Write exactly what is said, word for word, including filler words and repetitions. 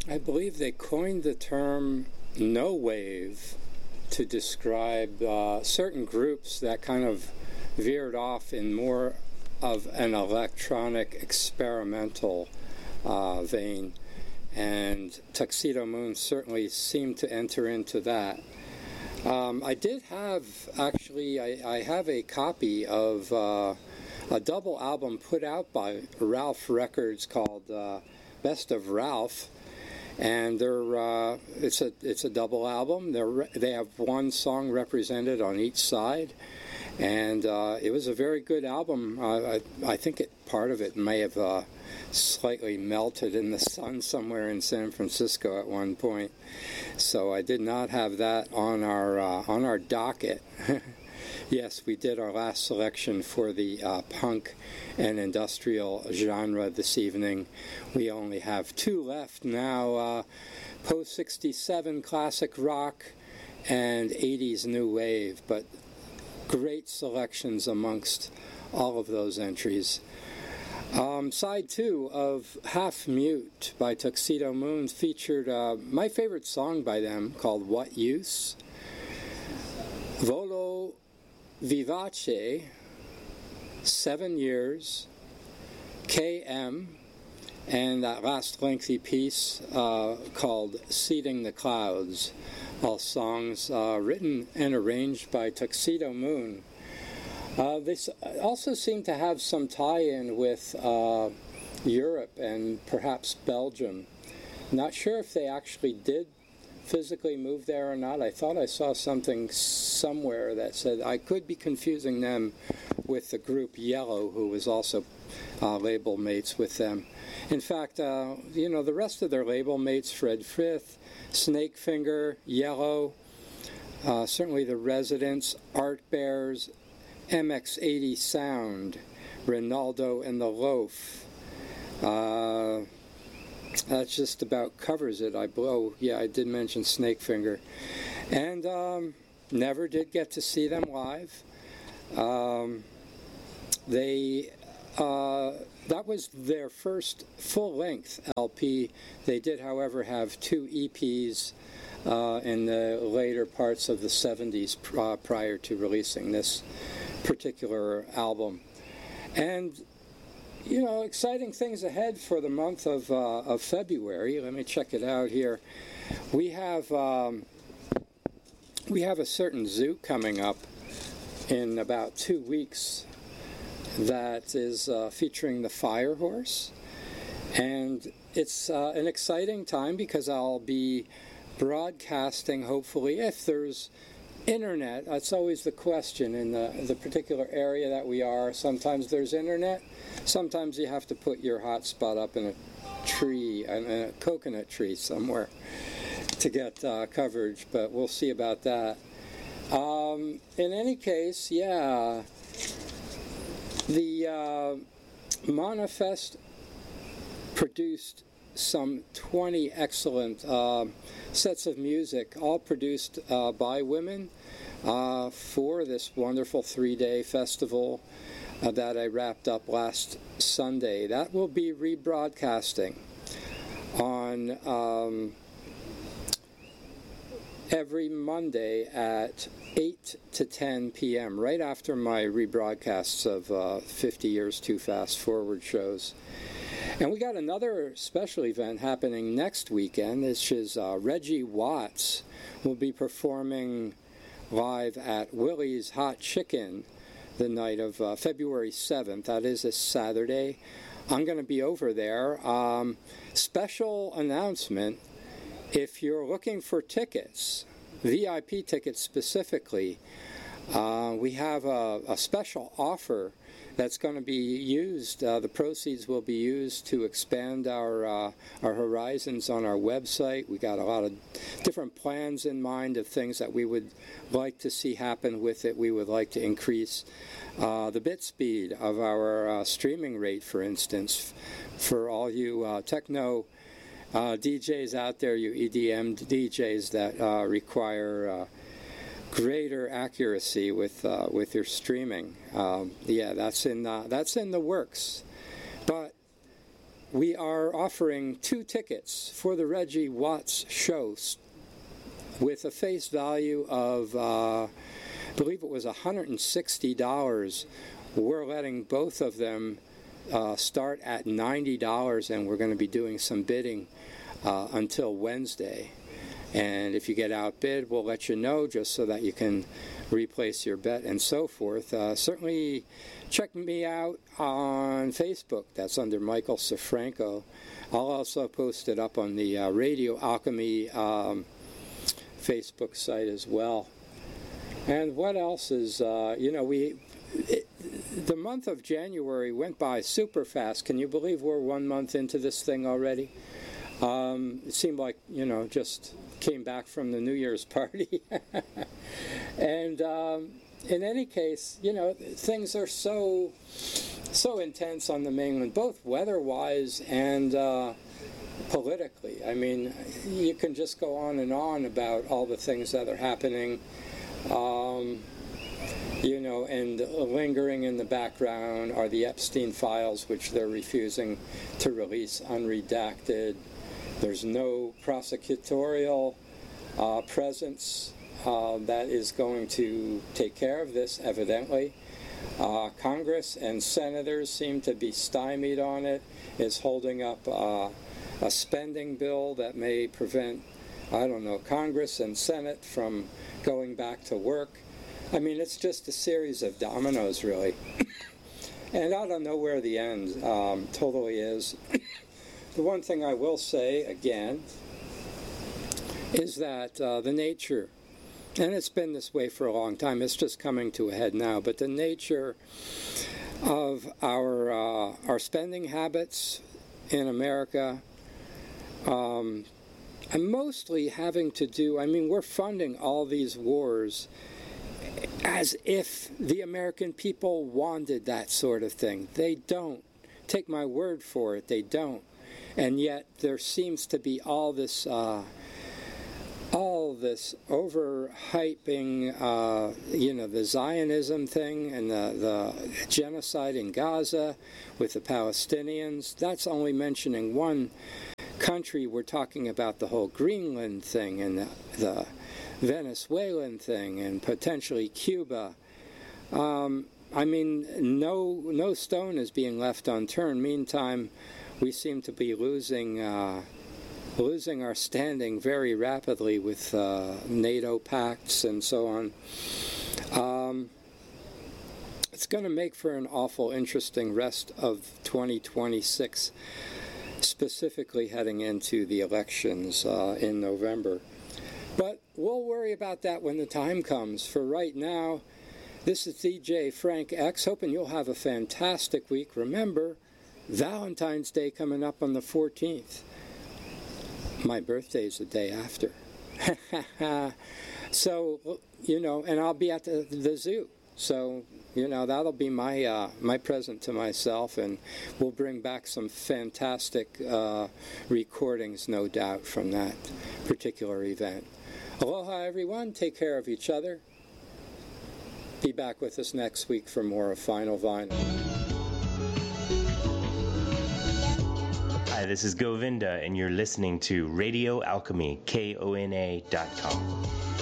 I believe they coined the term no wave to describe uh, certain groups that kind of veered off in more of an electronic experimental uh, vein, and Tuxedo Moon certainly seemed to enter into that. Um, I did have, actually, I, I have a copy of uh, a double album put out by Ralph Records called uh, Best of Ralph, and they're uh, it's a it's a double album. They they have one song represented on each side, and uh, it was a very good album. Uh, I I think it part of it may have uh, slightly melted in the sun somewhere in San Francisco at one point, so I did not have that on our uh, on our docket. Yes, we did our last selection for the uh, punk and industrial genre this evening. We only have two left now, uh, post sixty-seven classic rock and eighties new wave, but great selections amongst all of those entries. Um, side two of Half Mute by Tuxedo Moon featured uh, my favorite song by them called What Use? Volo Vivace, Seven Years, K M, and that last lengthy piece uh, called Seeding the Clouds, all songs uh, written and arranged by Tuxedo Moon. Uh, they also seem to have some tie-in with uh, Europe and perhaps Belgium. Not sure if they actually did physically move there or not. I thought I saw something somewhere that said I could be confusing them with the group Yellow, who was also uh, label mates with them. In fact, uh, you know, the rest of their label mates, Fred Frith, Snakefinger, Yellow, uh, certainly the Residents, Art Bears, M X eighty Sound, Ronaldo and the Loaf. Uh, That just about covers it. I blow. Yeah, I did mention Snakefinger, and um, never did get to see them live. Um, they uh, that was their first full-length L P. They did, however, have two E Ps uh, in the later parts of the seventies uh, prior to releasing this particular album, and. You know, exciting things ahead for the month of uh, of February. Let me check it out here. We have um, we have a certain zoo coming up in about two weeks that is uh, featuring the Fire Horse, and it's uh, an exciting time because I'll be broadcasting, hopefully, if there's internet. That's always the question in the, the particular area that we are. Sometimes there's internet. Sometimes you have to put your hotspot up in a tree, in a coconut tree somewhere to get uh, coverage, but we'll see about that. Um, in any case, yeah, the uh, Manifest produced some twenty excellent uh, sets of music, all produced uh, by women uh, for this wonderful three-day festival uh, that I wrapped up last Sunday. That will be rebroadcasting on um, every Monday at eight to ten p.m., right after my rebroadcasts of uh, fifty Years Too Fast Forward shows. And we got another special event happening next weekend, which is uh, Reggie Watts will be performing live at Willie's Hot Chicken the night of uh, February seventh. That is a Saturday. I'm going to be over there. Um, special announcement, if you're looking for tickets, V I P tickets specifically, uh, we have a, a special offer that's going to be used. Uh, the proceeds will be used to expand our uh, our horizons on our website. We got a lot of different plans in mind of things that we would like to see happen with it. We would like to increase uh, the bit speed of our uh, streaming rate, for instance, for all you uh, techno uh, D Js out there, you E D M D Js that uh, require uh, greater accuracy with uh, with your streaming. Um, yeah, that's in uh, that's in the works. But we are offering two tickets for the Reggie Watts show with a face value of, uh, I believe it was one hundred sixty dollars. We're letting both of them uh, start at ninety dollars, and we're going to be doing some bidding uh, until Wednesday. And if you get outbid, we'll let you know just so that you can replace your bet and so forth. Uh, certainly check me out on Facebook. That's under Michael Safranco. I'll also post it up on the uh, Radio Alchemy um, Facebook site as well. And what else is, uh, you know, we it, the month of January went by super fast. Can you believe we're one month into this thing already? Um, it seemed like, you know, just came back from the New Year's party. And um, in any case, you know, things are so, so intense on the mainland, both weather-wise and uh, politically. I mean, you can just go on and on about all the things that are happening, um, you know, and lingering in the background are the Epstein files, which they're refusing to release unredacted. There's no prosecutorial uh, presence uh, that is going to take care of this, evidently. Uh, Congress and senators seem to be stymied on it. It's holding up uh, a spending bill that may prevent, I don't know, Congress and Senate from going back to work. I mean, it's just a series of dominoes, really. And I don't know where the end um, totally is. The one thing I will say, again, is that uh, the nature, and it's been this way for a long time, it's just coming to a head now, but the nature of our, uh, our spending habits in America, um, and mostly having to do, I mean, we're funding all these wars as if the American people wanted that sort of thing. They don't. Take my word for it, they don't. And yet there seems to be all this, uh, all this overhyping, uh, you know, the Zionism thing and the, the genocide in Gaza with the Palestinians. That's only mentioning one country. We're talking about the whole Greenland thing and the, the Venezuelan thing and potentially Cuba. Um, I mean, no, no stone is being left unturned. Meantime, we seem to be losing uh, losing our standing very rapidly with uh, NATO pacts and so on. Um, it's going to make for an awful interesting rest of twenty twenty-six, specifically heading into the elections uh, in November. But we'll worry about that when the time comes. For right now, this is D J Frank X, hoping you'll have a fantastic week. Remember, Valentine's Day coming up on the fourteenth. My birthday's the day after. So, you know, and I'll be at the, the zoo. So, you know, that'll be my uh, my present to myself, and we'll bring back some fantastic uh, recordings, no doubt, from that particular event. Aloha, everyone. Take care of each other. Be back with us next week for more of Final Vinyl. Hi, this is Govinda, and you're listening to Radio Alchemy, K O N A dot com.